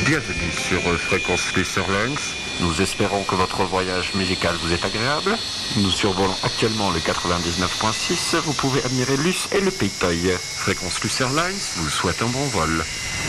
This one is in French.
Bienvenue sur Fréquence Plus Airlines. Nous espérons que votre voyage musical vous est agréable. Nous survolons actuellement le 99.6. Vous pouvez admirer Luce et le Paytoy. Fréquence Plus Airlines vous souhaite un bon vol.